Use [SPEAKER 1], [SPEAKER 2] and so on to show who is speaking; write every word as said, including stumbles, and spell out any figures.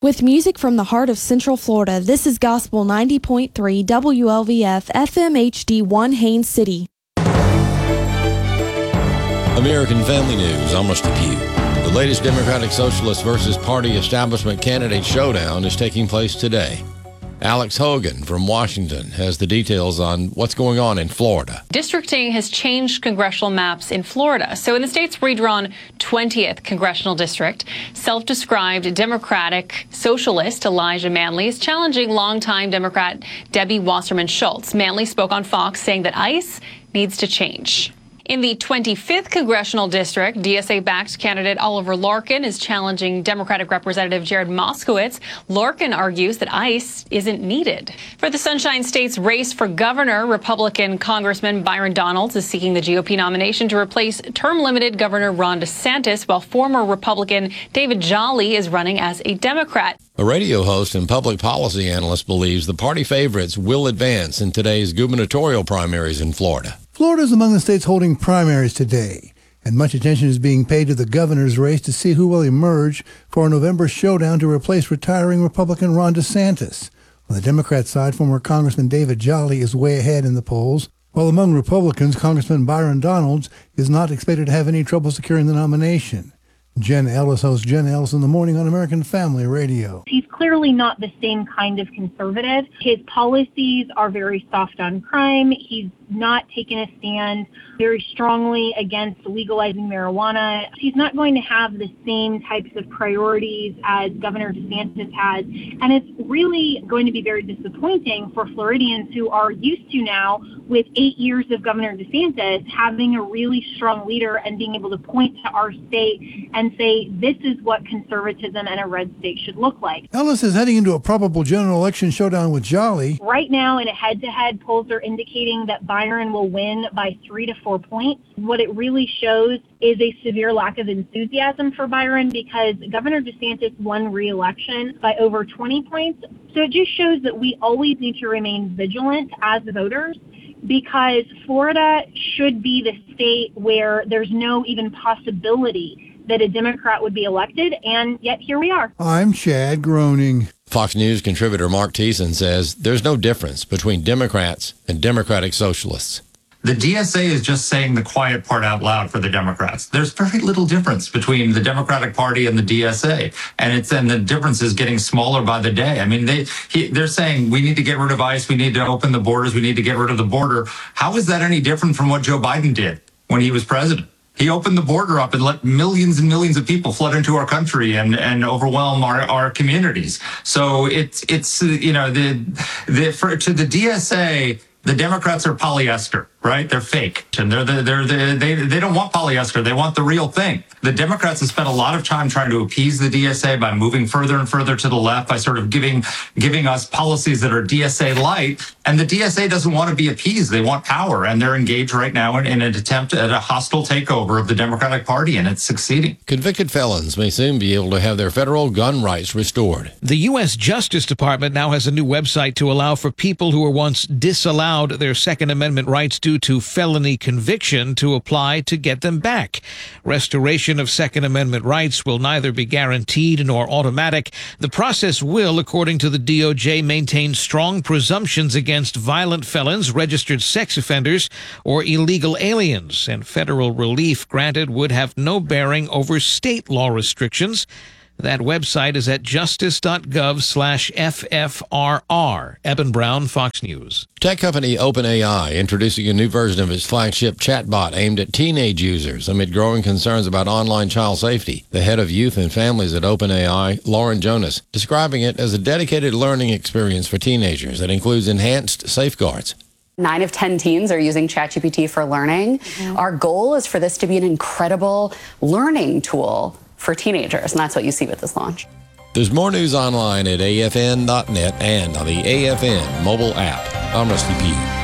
[SPEAKER 1] With music from the heart of Central Florida, this is Gospel ninety point three W L V F F M H D one Haines City.
[SPEAKER 2] American Family News, I'm Rusty Pugh. The latest Democratic Socialist versus Party Establishment candidate showdown is taking place today. Alex Hogan from Washington has the details on what's going on in Florida.
[SPEAKER 3] Districting has changed congressional maps in Florida. So in the state's redrawn twentieth congressional district, self-described Democratic socialist Elijah Manley is challenging longtime Democrat Debbie Wasserman Schultz. Manley spoke on Fox saying that ICE needs to change. In the twenty-fifth congressional district, D S A-backed candidate Oliver Larkin is challenging Democratic Representative Jared Moskowitz. Larkin argues that ICE isn't needed. For the Sunshine State's race for governor, Republican Congressman Byron Donalds is seeking the G O P nomination to replace term-limited Governor Ron DeSantis, while former Republican David Jolly is running as a Democrat.
[SPEAKER 2] A radio host and public policy analyst believes the party favorites will advance in today's gubernatorial primaries in Florida.
[SPEAKER 4] Florida is among the states holding primaries today, and much attention is being paid to the governor's race to see who will emerge for a November showdown to replace retiring Republican Ron DeSantis. On the Democrat side, former Congressman David Jolly is way ahead in the polls, while among Republicans, Congressman Byron Donalds is not expected to have any trouble securing the nomination. Jen Ellis hosts Jen Ellis in the Morning on American Family Radio.
[SPEAKER 5] He's clearly not the same kind of conservative. His policies are very soft on crime. He's not taken a stand very strongly against legalizing marijuana. He's not going to have the same types of priorities as Governor DeSantis has. And it's really going to be very disappointing for Floridians who are used to now, with eight years of Governor DeSantis, having a really strong leader and being able to point to our state and say, this is what conservatism and a red state should look like.
[SPEAKER 4] Ellis is heading into a probable general election showdown with Jolly.
[SPEAKER 5] Right now, in a head-to-head, polls are indicating that Byron will win by three to four points. What it really shows is a severe lack of enthusiasm for Byron, because Governor DeSantis won re-election by over twenty points. So it just shows that we always need to remain vigilant as voters, because Florida should be the state where there's no even possibility that a Democrat would be elected, and yet here we are.
[SPEAKER 4] I'm Chad Groening.
[SPEAKER 2] Fox News contributor Mark Thiessen says there's no difference between Democrats and Democratic Socialists.
[SPEAKER 6] The D S A is just saying the quiet part out loud for the Democrats. There's very little difference between the Democratic Party and the D S A, and it's and the difference is getting smaller by the day. I mean, they he, they're saying we need to get rid of ICE, we need to open the borders, we need to get rid of the border. How is that any different from what Joe Biden did when he was president? He opened the border up and let millions and millions of people flood into our country and, and overwhelm our, our communities. So it's it's you know the the for, to the D S A, the Democrats are polyester, right? They're fake, and they're the, they're the, they they don't want polyester. They want the real thing. The Democrats have spent a lot of time trying to appease the D S A by moving further and further to the left, by sort of giving giving us policies that are D S A light. And the D S A doesn't want to be appeased. They want power, and they're engaged right now in, in an attempt at a hostile takeover of the Democratic Party, and it's succeeding.
[SPEAKER 2] Convicted felons may soon be able to have their federal gun rights restored.
[SPEAKER 7] The U S Justice Department now has a new website to allow for people who were once disallowed their Second Amendment rights due to felony conviction to apply to get them back. Restoration of Second Amendment rights will neither be guaranteed nor automatic. The process will, according to the D O J, maintain strong presumptions against violent felons, registered sex offenders, or illegal aliens, and federal relief granted would have no bearing over state law restrictions. That website is at justice.gov slash FFRR. Eben Brown, Fox News.
[SPEAKER 2] Tech company OpenAI introducing a new version of its flagship chatbot aimed at teenage users amid growing concerns about online child safety. The head of youth and families at OpenAI, Lauren Jonas, describing it as a dedicated learning experience for teenagers that includes enhanced safeguards.
[SPEAKER 8] Nine of ten teens are using ChatGPT for learning. Mm-hmm. Our goal is for this to be an incredible learning tool for teenagers, and that's what you see with this launch.
[SPEAKER 2] There's more news online at A F N dot net and on the A F N mobile app. I'm Rusty Pugh.